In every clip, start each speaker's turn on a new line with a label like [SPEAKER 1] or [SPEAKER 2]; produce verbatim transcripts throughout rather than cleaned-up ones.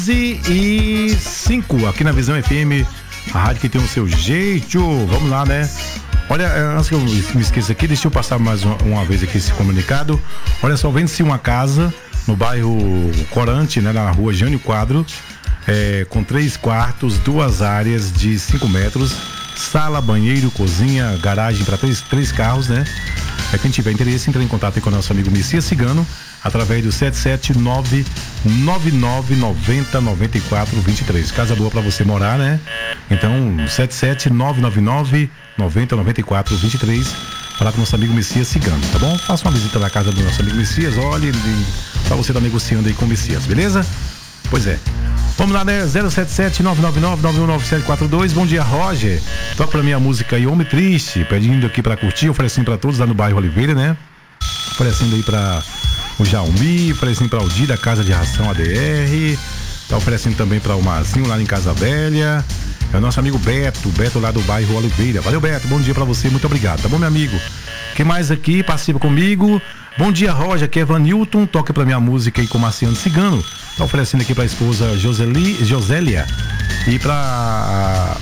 [SPEAKER 1] onze e cinco aqui na Visão F M, a rádio que tem o seu jeito. Vamos lá, né? Olha, antes que eu me esqueça aqui, deixa eu passar mais uma, uma vez aqui esse comunicado. Olha só, vende-se uma casa no bairro Corante, né, na rua Jânio Quadro, é, com três quartos, duas áreas de cinco metros, sala, banheiro, cozinha, garagem para três, três carros, né? É, quem tiver interesse, entra em contato com o nosso amigo Messias Cigano através do sete sete nove nove nove nove zero nove quatro dois três. Casa boa para você morar, né? Então, sete sete nove nove nove nove zero nove quatro dois três. Falar com o nosso amigo Messias Cigano, tá bom? Faça uma visita na casa do nosso amigo Messias, olhe, para você estar negociando aí com o Messias, beleza? Pois é. Vamos lá, né? zero sete sete nove nove nove nove um nove sete quatro dois. Bom dia, Roger. Toca pra mim a música aí, Homem Triste, pedindo aqui pra curtir, oferecendo pra todos lá no bairro Oliveira, né? Oferecendo aí pra o Jaumi, oferecendo pra Aldir da Casa de Ração A D R, tá oferecendo também pra o Marcinho lá em Casa Velha. É o nosso amigo Beto, Beto lá do bairro Oliveira. Valeu, Beto, bom dia pra você, muito obrigado, tá bom, meu amigo? Quem mais aqui participa comigo? Bom dia, Roger, aqui é Vanilton, toca pra minha música aí com o Marciano Cigano. Tá oferecendo aqui pra esposa Joseli, Josélia e pra...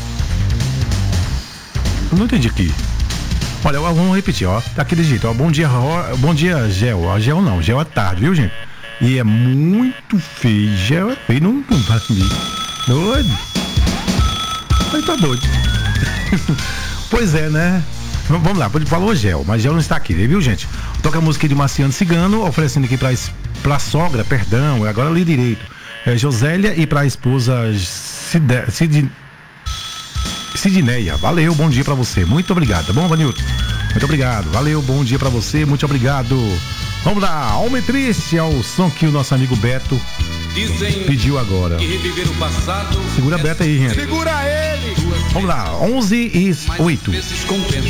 [SPEAKER 1] Eu não entendi aqui. Olha, vamos repetir, ó. Tá aqui de jeito, ó. Bom dia, Ro... Bom dia, Gel. Ó, Gel não, Gel é tarde, viu, gente? E é muito feio. Gel é feio, não, não para mim. Doido. Aí tá doido. Pois é, né? Vamos lá, falou Gel, mas Gel não está aqui, viu, gente? Toca a música de Marciano Cigano, oferecendo aqui pra, pra sogra, perdão, agora li direito. É Josélia e pra esposa Cid... Cid... Sidneia. Valeu, bom dia pra você. Muito obrigado, tá bom, Vanilton? Muito obrigado. Valeu, bom dia pra você. Muito obrigado. Vamos lá, Homem Triste é o som que o nosso amigo Beto Dizem pediu agora. Que reviver o passado. Segura a Beto aí, gente.
[SPEAKER 2] Segura ele.
[SPEAKER 1] Vamos lá, onze e oito.